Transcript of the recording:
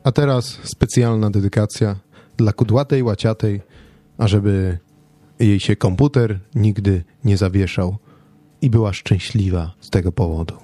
A teraz specjalna dedykacja dla kudłatej, łaciatej, ażeby jej się komputer nigdy nie zawieszał i była szczęśliwa z tego powodu.